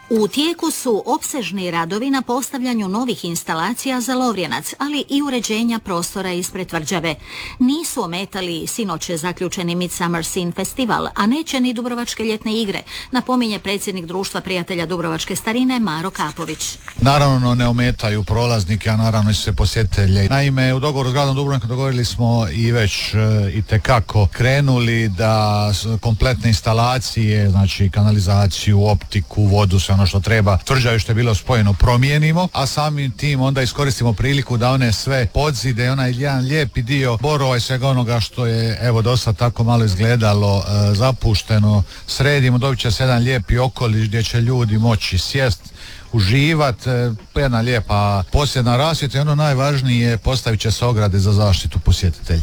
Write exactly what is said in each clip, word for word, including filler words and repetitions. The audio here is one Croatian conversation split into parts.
U tijeku su opsežni radovi na postavljanju novih instalacija za Lovrijenac, ali i uređenja prostora ispred tvrđave. Nisu ometali sinoć zaključeni Midsummer Scene Festival, a neće ni Dubrovačke ljetne igre, napominje predsjednik Društva prijatelja Dubrovačke starine Maro Kapović. Naravno ne ometaju prolaznike, a naravno i sve posjetitelje. Naime, u dogovoru s gradom Dubrovnikom dogovorili smo i već e, i tekako krenuli da kompletne instalacije, znači kanalizaciju, optiku, vodu, sve ono što treba, tvrđavu što je bilo spojeno promijenimo, a samim tim onda iskoristimo priliku da one sve podzide i onaj jedan lijepi dio Borova i svega onoga što je evo dosta tako malo izgledalo e, zapušteno, sredimo, dobit će se jedan lijepi okoliš gdje će ljudi moći sjest, uživat, e, jedna lijepa posjetna rasvjeta i ono najvažnije, postavit će se ograde za zaštitu posjetitelja.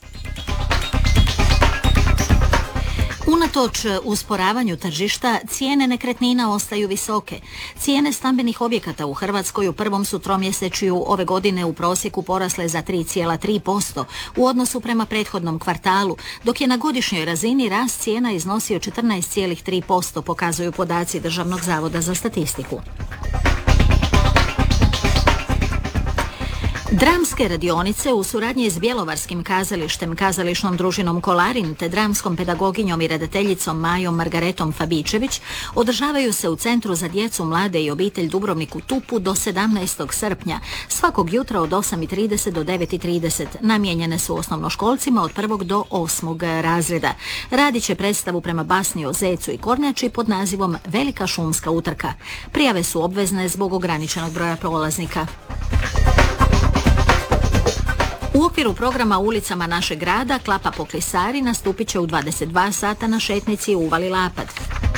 Unatoč usporavanju tržišta, cijene nekretnina ostaju visoke. Cijene stambenih objekata u Hrvatskoj u prvom su tromjesečju ove godine u prosjeku porasle za tri zarez tri posto u odnosu prema prethodnom kvartalu, dok je na godišnjoj razini rast cijena iznosio četrnaest zarez tri posto, pokazuju podaci Državnog zavoda za statistiku. Dramske radionice u suradnji s Bjelovarskim kazalištem, kazališnom družinom Kolarin te dramskom pedagoginjom i redateljicom Majom Margaretom Fabičević održavaju se u Centru za djecu, mlade i obitelj Dubrovnik u Tupu do sedamnaestog srpnja, svakog jutra od osam i trideset do devet i trideset. Namijenjene su osnovnoškolcima od prvog do osmog razreda. Radit će predstavu prema basni o zecu i kornjači pod nazivom Velika šumska utrka. Prijave su obvezne zbog ograničenog broja prolaznika. U okviru programa Ulicama našeg grada Klapa po Klisari nastupit će u dvadeset dva sata na šetnici u Uvali Lapad.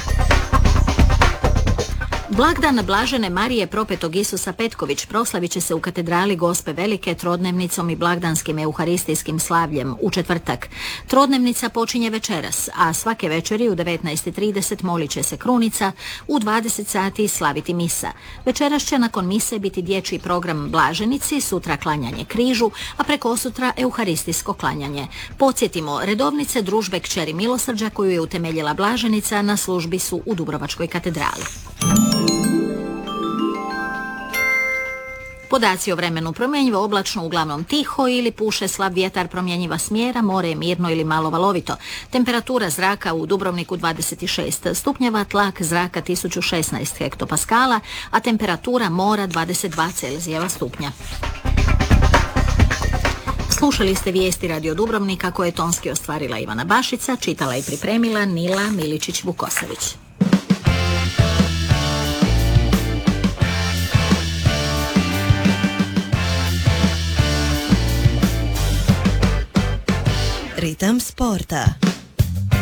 Blagdan Blažene Marije Propetog Isusa Petković proslavit će se u katedrali Gospe Velike trodnevnicom i blagdanskim euharistijskim slavljem u četvrtak. Trodnevnica počinje večeras, a svake večeri u devetnaest i trideset molit će se krunica, u dvadeset sati slaviti misa. Večeras će nakon mise biti dječji program Blaženici, sutra klanjanje križu, a prekosutra euharistijsko klanjanje. Podsjetimo, redovnice družbe Kćeri milosrđa koju je utemeljila Blaženica na službi su u Dubrovačkoj katedrali. Podaci o vremenu: promjenjivo, oblačno, uglavnom tiho ili puše slab vjetar, promjenjiva smjera, more je mirno ili malo valovito. Temperatura zraka u Dubrovniku dvadeset šest stupnjeva, tlak zraka tisuću šesnaest hektopaskala, a temperatura mora dvadeset dva Celzijeva stupnja. Slušali ste vijesti Radio Dubrovnika koje je tonski ostvarila Ivana Bašica, čitala i pripremila Nila Miličić-Vukosavić. Ritam sporta.